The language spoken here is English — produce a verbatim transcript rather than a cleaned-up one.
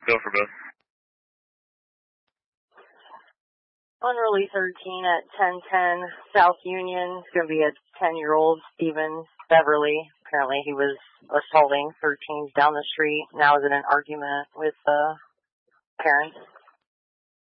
Go for both. Unruly thirteen at ten ten South Union. It's going to be a ten-year-old Stephen Beverly. Apparently he was assaulting thirteens down the street. Now is in an argument with uh, parents.